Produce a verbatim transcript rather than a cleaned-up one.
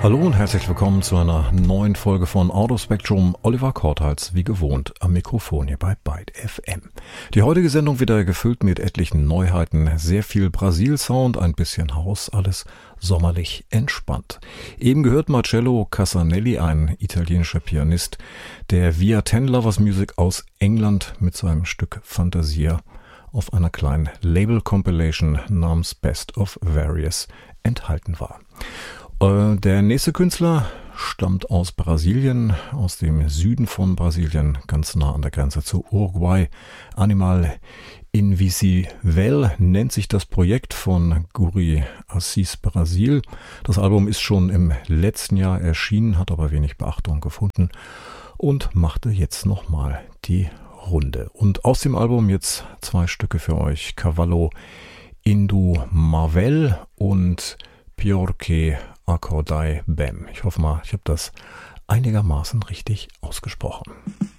Hallo und herzlich willkommen zu einer neuen Folge von Autospectrum. Oliver Kortals, wie gewohnt, am Mikrofon hier bei Byte F M. Die heutige Sendung wieder gefüllt mit etlichen Neuheiten, sehr viel Brasil-Sound, ein bisschen Haus, alles sommerlich entspannt. Eben gehört Marcello Cassanelli, ein italienischer Pianist, der via Ten Lovers Music aus England mit seinem Stück Fantasia auf einer kleinen Label-Compilation namens Best of Various enthalten war. Der nächste Künstler stammt aus Brasilien, aus dem Süden von Brasilien, ganz nah an der Grenze zu Uruguay. Animal Invisível nennt sich das Projekt von Guri Assis Brasil. Das Album ist schon im letzten Jahr erschienen, hat aber wenig Beachtung gefunden und machte jetzt nochmal die Runde. Und aus dem Album jetzt zwei Stücke für euch: Cavallo Indumável und Pior que Acordai Bem. Ich hoffe mal, ich habe das einigermaßen richtig ausgesprochen.